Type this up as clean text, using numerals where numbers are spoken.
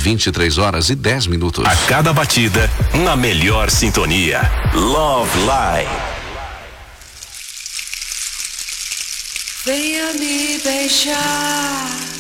23h10. A cada batida, na melhor sintonia. Love Live. Venha me beijar.